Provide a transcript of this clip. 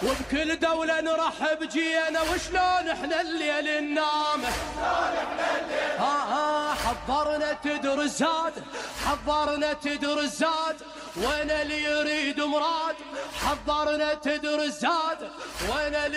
وبكل دولة نرحب جينا وشلون احنا الليل ننام. حضرنا تدر الزاد، حضرنا تدر الزاد، وانا اللي يريد مراد. حضرنا تدر الزاد وانا